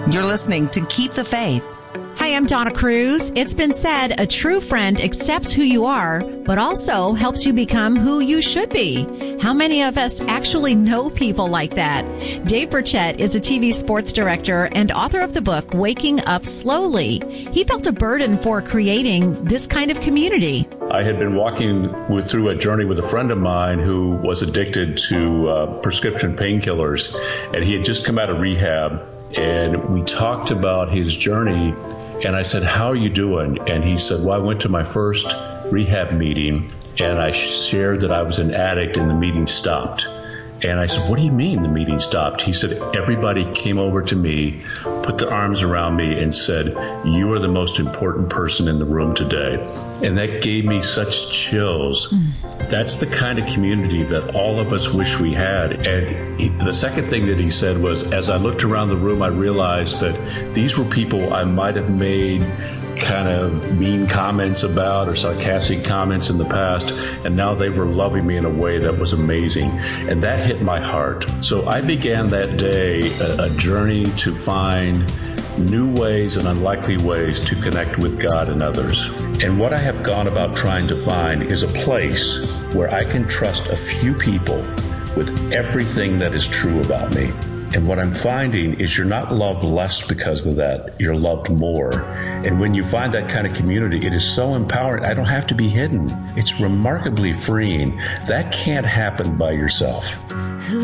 You're listening to Keep the Faith. Hi, I'm Donna Cruz. It's been said a true friend accepts who you are, but also helps you become who you should be. How many of us actually know people like that? Dave Burchett is a TV sports director and author of the book, Waking Up Slowly. He felt a burden for creating this kind of community. I had been walking through a journey with a friend of mine who was addicted to prescription painkillers, and he had just come out of rehab, and we talked about his journey. And I said, how are you doing? And he said, well, I went to my first rehab meeting and I shared that I was an addict and the meeting stopped. And I said, what do you mean the meeting stopped? He said, everybody came over to me, put their arms around me and said, you are the most important person in the room today. And that gave me such chills. That's the kind of community that all of us wish we had. And the second thing that he said was, as I looked around the room, I realized that these were people I might have made kind of mean comments about or sarcastic comments in the past, and now they were loving me in a way that was amazing. And that hit my heart. So I began that day a journey to find new ways and unlikely ways to connect with God and others. And what I have gone about trying to find is a place where I can trust a few people with everything that is true about me. And what I'm finding is you're not loved less because of that. You're loved more. And when you find that kind of community, it is so empowering. I don't have to be hidden. It's remarkably freeing. That can't happen by yourself.